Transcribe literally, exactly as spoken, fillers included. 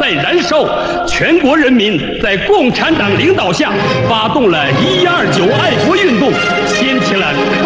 在燃烧。全国人民在共产党领导下，发动了一二九爱国运动，掀起了